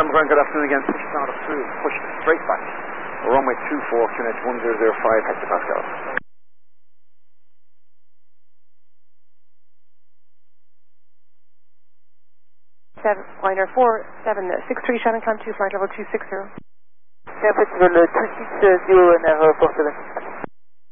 ground, good afternoon again. Push out of 2, push straight back. Runway 24, QNH 1005 hectopascal. Liner 4763, Shannon, climb 2, flight level 260. Festival 260 and 47.